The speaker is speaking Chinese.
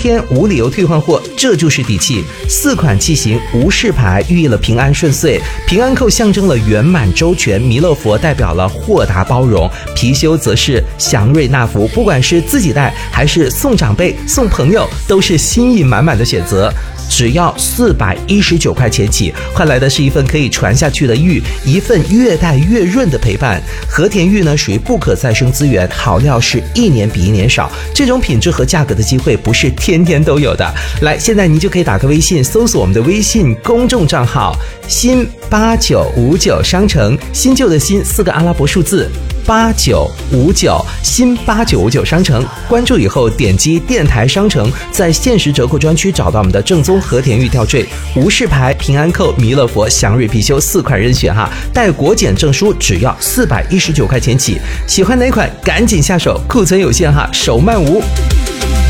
天无理由退换货，这就是底气。4款器型，无事牌寓意了平安顺遂，平安扣象征了圆满周全，弥勒佛代表了豁达包容，貔貅则是祥瑞纳福。不管是自己戴还是送长辈送朋友，都是心意满满的选择。只要419块钱起，换来的是一份可以传下去的玉，一份越戴越润的陪伴。和田玉呢属于不可再生资源，好料是一年比一年少，这种品质和价格的机会不是天天都有的。来，现在您就可以打开微信，搜索我们的微信公众账号新8959商城，新旧的新4个阿拉伯数字8959，新8959商城，关注以后点击电台商城，在限时折扣专区找到我们的正宗和田玉吊坠、无事牌、平安扣、弥勒佛、祥瑞貔貅4款任选哈，带国检证书只要419块钱起，喜欢哪款赶紧下手，库存有限哈，手慢无。